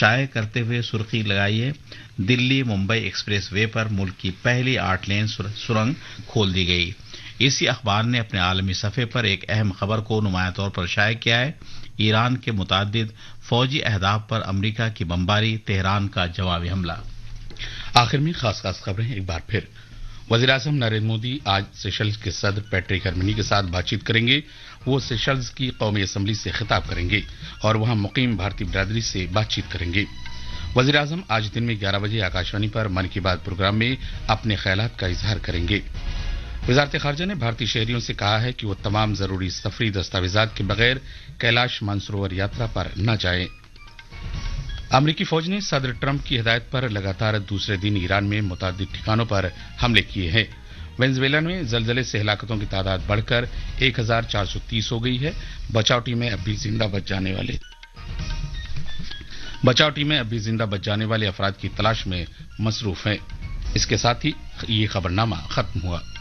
شائع کرتے ہوئے سرخی لگائی ہے، دلی ممبئی ایکسپریس وے پر ملک کی پہلی 8 لین سرنگ کھول دی گئی۔ اسی اخبار نے اپنے عالمی صفحے پر ایک اہم خبر کو نمایاں طور پر شائع کیا ہے، ایران کے متعدد فوجی اہداف پر امریکہ کی بمباری، تہران کا جوابی حملہ۔ آخر میں خاص خبریں ایک بار پھر۔ وزیر اعظم نریندر مودی آج سیشلز کے صدر پیٹرک ہرمنی کے ساتھ بات چیت کریں گے۔ وہ سیشلز کی قومی اسمبلی سے خطاب کریں گے اور وہاں مقیم بھارتی برادری سے بات چیت کریں گے۔ وزیر اعظم آج دن میں 11 بجے آکاشوانی پر من کی بات پروگرام میں اپنے خیالات کا اظہار کریں گے۔ وزارت خارجہ نے بھارتی شہریوں سے کہا ہے کہ وہ تمام ضروری سفری دستاویزات کے بغیر کیلاش مانسروور یاترا پر نہ جائیں۔ امریکی فوج نے صدر ٹرمپ کی ہدایت پر لگاتار دوسرے دن ایران میں متعدد ٹھکانوں پر حملے کیے ہیں۔ وینزویلا میں زلزلے سے ہلاکتوں کی تعداد بڑھ کر 1430 ہو گئی ہے۔ بچاؤ ٹیمیں اب بھی زندہ بچ جانے والے افراد کی تلاش میں مصروف ہیں۔ اس کے ساتھ ہی یہ خبرنامہ ختم ہوا۔